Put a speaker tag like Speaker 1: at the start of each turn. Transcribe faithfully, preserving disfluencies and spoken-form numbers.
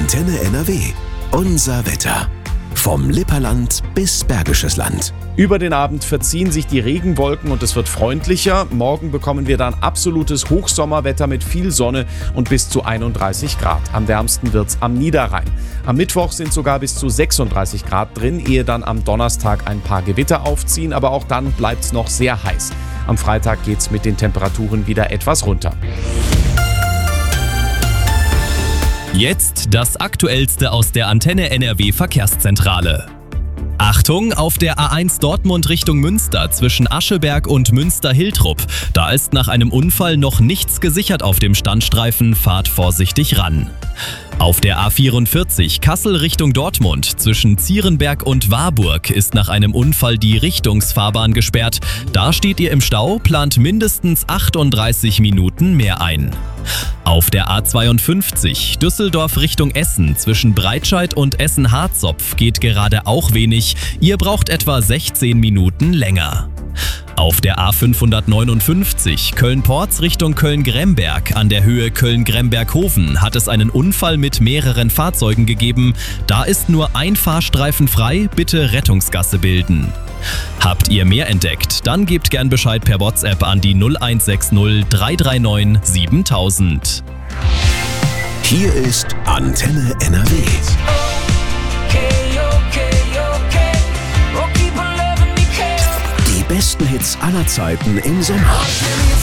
Speaker 1: Antenne N R W. Unser Wetter. Vom Lipperland bis Bergisches Land.
Speaker 2: Über den Abend verziehen sich die Regenwolken und es wird freundlicher. Morgen bekommen wir dann absolutes Hochsommerwetter mit viel Sonne und bis zu einunddreißig Grad. Am wärmsten wird's am Niederrhein. Am Mittwoch sind sogar bis zu sechsunddreißig Grad drin, ehe dann am Donnerstag ein paar Gewitter aufziehen. Aber auch dann bleibt's noch sehr heiß. Am Freitag geht's mit den Temperaturen wieder etwas runter.
Speaker 3: Jetzt das Aktuellste aus der Antenne N R W Verkehrszentrale. Achtung, auf der A eins Dortmund Richtung Münster zwischen Ascheberg und Münster-Hiltrup. Da ist nach einem Unfall noch nichts gesichert auf dem Standstreifen, fahrt vorsichtig ran. Auf der A vierundvierzig Kassel Richtung Dortmund zwischen Zierenberg und Warburg ist nach einem Unfall die Richtungsfahrbahn gesperrt. Da steht ihr im Stau, plant mindestens achtunddreißig Minuten mehr ein. Auf der A zweiundfünfzig Düsseldorf Richtung Essen zwischen Breitscheid und Essen-Harzopf geht gerade auch wenig. Ihr braucht etwa sechzehn Minuten länger. Auf der A fünfhundertneunundfünfzig Köln-Porz Richtung Köln-Gremberg an der Höhe Köln-Gremberg-Hoven hat es einen Unfall mit mehreren Fahrzeugen gegeben. Da ist nur ein Fahrstreifen frei, bitte Rettungsgasse bilden. Habt ihr mehr entdeckt? Dann gebt gern Bescheid per WhatsApp an die null eins sechs null drei drei neun siebentausend.
Speaker 1: Hier ist Antenne N R W. Die besten Hits aller Zeiten im Sommer.